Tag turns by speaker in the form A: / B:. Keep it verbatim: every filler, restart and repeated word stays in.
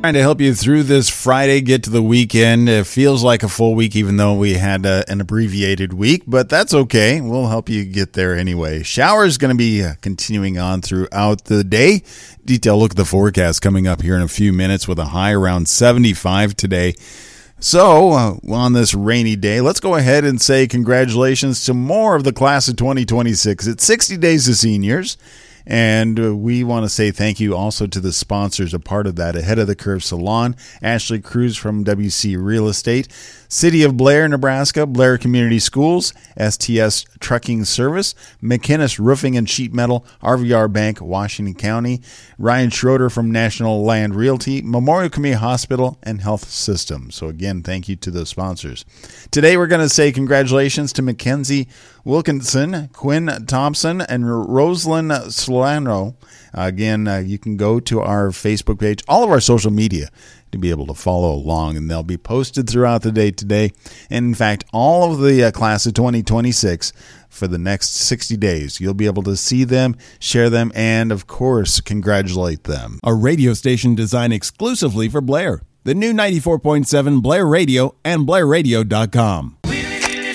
A: Trying to help you through this Friday, get to the weekend. It feels like a full week, even though we had uh, an abbreviated week, but that's okay. We'll help you get there anyway. Showers going to be uh, continuing on throughout the day. Detailed look at the forecast coming up here in a few minutes with a high around seventy-five today. So, uh, on this rainy day, let's go ahead and say congratulations to more of the class of twenty twenty-six. It's sixty days to seniors. And uh, we want to say thank you also to the sponsors, a part of that, Ahead of the Curve Salon, Ashley Cruz from W C Real Estate, City of Blair, Nebraska, Blair Community Schools, S T S Trucking Service, McInnes Roofing and Sheet Metal, R V R Bank, Washington County, Ryan Schroeder from National Land Realty, Memorial Community Hospital, and Health System. So again, thank you to the sponsors. Today we're going to say congratulations to Mackenzie Wilkinson, Quinn Thompson, and Rosalind Solano. Again, uh, you can go to our Facebook page, all of our social media, to be able to follow along, and they'll be posted throughout the day today. And in fact, all of the uh, class of twenty twenty-six for the next sixty days, you'll be able to see them, share them, and of course, congratulate them.
B: A radio station designed exclusively for Blair. The new ninety-four point seven Blair Radio and Blair Radio dot com.